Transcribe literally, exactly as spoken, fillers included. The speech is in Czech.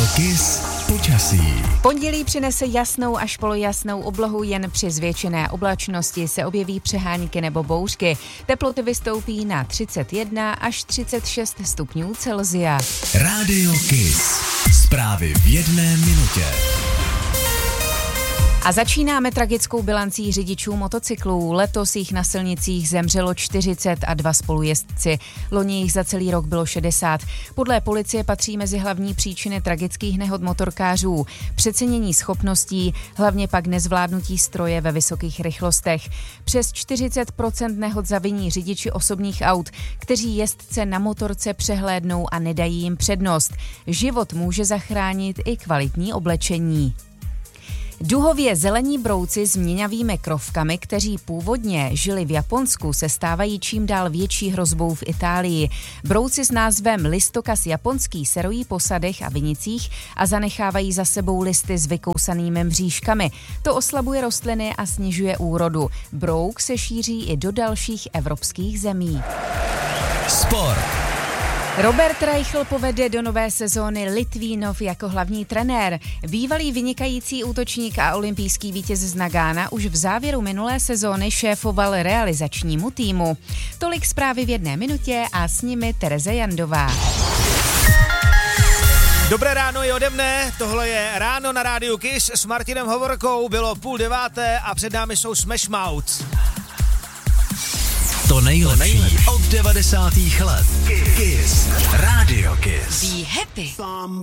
Kiss počasí. Pondělí přinese jasnou až polojasnou oblohu, jen při zvětšené oblačnosti se objeví přehánky nebo bouřky. Teploty vystoupí na třicet jedna až třicet šest stupňů Celsia. Rádio Kiss. Zprávy v jedné minutě. A začínáme tragickou bilancí řidičů motocyklů. Letos jich na silnicích zemřelo čtyřicet a dva spolujezdci. Loni jich za celý rok bylo šedesát. Podle policie patří mezi hlavní příčiny tragických nehod motorkářů přecenění schopností, hlavně pak nezvládnutí stroje ve vysokých rychlostech. Přes čtyřicet procent nehod zaviní řidiči osobních aut, kteří jezdce na motorce přehlédnou a nedají jim přednost. Život může zachránit i kvalitní oblečení. Duhově zelení brouci s měňavými krovkami, kteří původně žili v Japonsku, se stávají čím dál větší hrozbou v Itálii. Brouci s názvem listokas japonský se rojí po sadech a vinicích a zanechávají za sebou listy s vykousanými mřížkami. To oslabuje rostliny a snižuje úrodu. Brouk se šíří i do dalších evropských zemí. Sport. Robert Reichl povede do nové sezóny Litvínov jako hlavní trenér. Bývalý vynikající útočník a olympijský vítěz z Nagána už v závěru minulé sezóny šéfoval realizačnímu týmu. Tolik zprávy v jedné minutě a s nimi Tereza Jandová. Dobré ráno i ode mne, tohle je Ráno na rádiu Kiss s Martinem Hovorkou, bylo půl deváté a před námi jsou Smash Mouth. To nejlepší, to nejlepší od devadesátých let. Kiss. Rádio Kiss. Be happy.